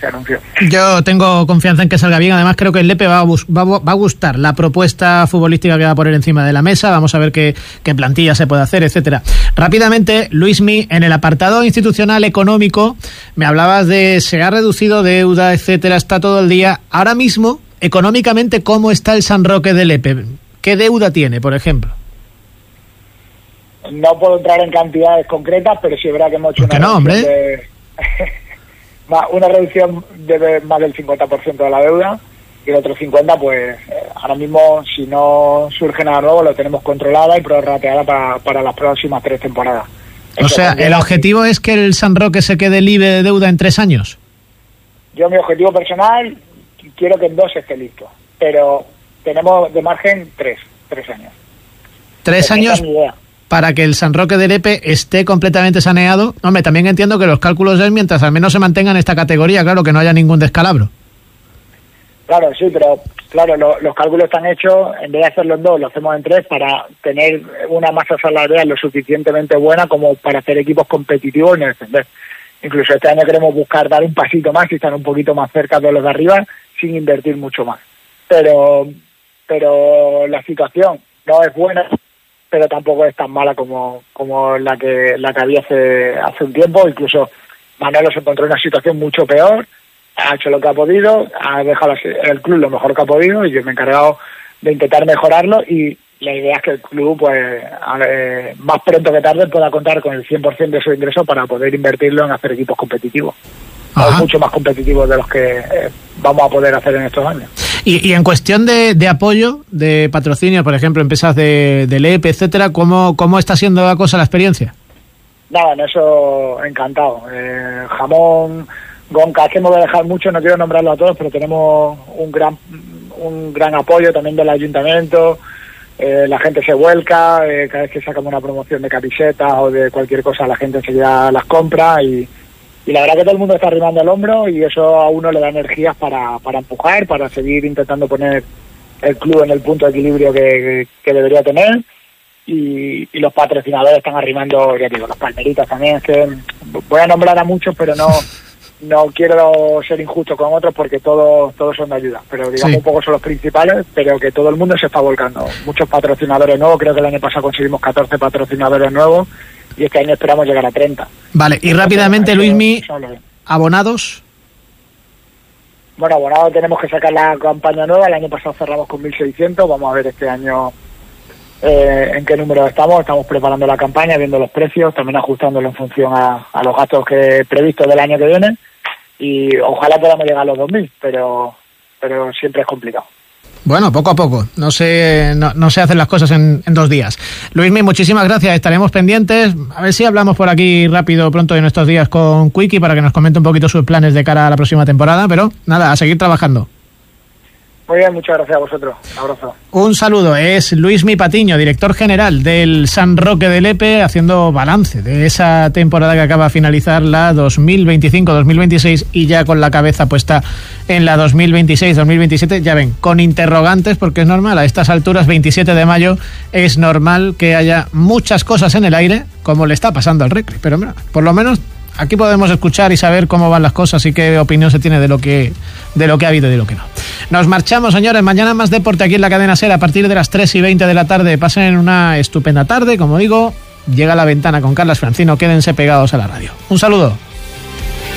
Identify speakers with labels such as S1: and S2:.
S1: se anunció.
S2: Yo tengo confianza en que salga bien. Además creo que el Lepe va a gustar la propuesta futbolística que va a poner encima de la mesa. Vamos a ver qué plantilla se puede hacer, etcétera. Rápidamente, Luismi, en el apartado institucional económico me hablabas de se ha reducido deuda, etcétera, está todo el día. Ahora mismo, económicamente, ¿cómo está el San Roque de Lepe? ¿Qué deuda tiene, por ejemplo?
S1: No puedo entrar en cantidades concretas, pero sí es verdad que hemos hecho una reducción de más del 50% de la deuda, y el otro 50%, pues ahora mismo, si no surge nada nuevo, lo tenemos controlada y prorrateada para las próximas 3 temporadas.
S2: O sea, ¿el objetivo es que el San Roque se quede libre de deuda en 3 años?
S1: Yo, mi objetivo personal, quiero que en 2 esté listo, pero tenemos de margen 3 años.
S2: 3 años para que el San Roque de Lepe esté completamente saneado. Hombre, también entiendo que los cálculos es mientras al menos se mantenga en esta categoría, claro, que no haya ningún descalabro.
S1: Claro, sí, pero claro, los cálculos están hechos, en vez de hacerlo en 2, lo hacemos en 3 para tener una masa salarial lo suficientemente buena como para hacer equipos competitivos y no descender. Incluso este año queremos buscar dar un pasito más y estar un poquito más cerca de los de arriba sin invertir mucho más. Pero la situación no es buena, pero tampoco es tan mala como la que había hace un tiempo. Incluso Manolo se encontró en una situación mucho peor, ha hecho lo que ha podido, ha dejado el club lo mejor que ha podido y yo me he encargado de intentar mejorarlo, y la idea es que el club, pues más pronto que tarde, pueda contar con el 100% de su ingreso para poder invertirlo en hacer equipos competitivos. Mucho más competitivos de los que vamos a poder hacer en estos años.
S2: Y en cuestión de apoyo, de patrocinio, por ejemplo, empresas de Lepe, etcétera, ¿cómo está siendo la cosa, la experiencia?
S1: Nada, en eso encantado. Jamón, Gonca, que me voy a dejar mucho, no quiero nombrarlo a todos, pero tenemos un gran apoyo también del ayuntamiento. La gente se vuelca, cada vez que sacamos una promoción de camisetas o de cualquier cosa, la gente enseguida las compra, y la verdad que todo el mundo está arrimando el hombro, y eso a uno le da energías para empujar, para seguir intentando poner el club en el punto de equilibrio que debería tener, y los patrocinadores están arrimando, ya digo, las palmeritas también. Es que voy a nombrar a muchos, pero no quiero ser injusto con otros porque todos son de ayuda, pero digamos un poco son los principales, pero que todo el mundo se está volcando. Muchos patrocinadores nuevos, creo que el año pasado conseguimos 14 patrocinadores nuevos y este año esperamos llegar a 30.
S2: Vale, y rápidamente, Luismi, ¿abonados?
S1: Bueno, abonados tenemos que sacar la campaña nueva. El año pasado cerramos con 1.600, vamos a ver este año en qué número estamos preparando la campaña, viendo los precios, también ajustándolo en función a los gastos previstos del año que viene, y ojalá podamos llegar a los 2.000, pero siempre es complicado.
S2: Bueno, poco a poco, no se hacen las cosas en 2 días. Luismi, muchísimas gracias, estaremos pendientes, a ver si hablamos por aquí rápido pronto en estos días con Quickie para que nos comente un poquito sus planes de cara a la próxima temporada, pero nada, a seguir trabajando.
S1: Muy bien, muchas gracias a vosotros. Un abrazo.
S2: Un saludo. Es Luismi Patiño, director general del San Roque de Lepe, haciendo balance de esa temporada que acaba de finalizar, la 2025-2026, y ya con la cabeza puesta en la 2026-2027. Ya ven, con interrogantes, porque es normal, a estas alturas, 27 de mayo, es normal que haya muchas cosas en el aire, como le está pasando al Recre. Pero mira, por lo menos aquí podemos escuchar y saber cómo van las cosas y qué opinión se tiene de lo que ha habido y de lo que no. Nos marchamos, señores. Mañana más deporte aquí en la cadena SER a partir de las 3:20 de la tarde. Pasen una estupenda tarde. Como digo, llega a La Ventana con Carlas Francino. Quédense pegados a la radio. Un saludo.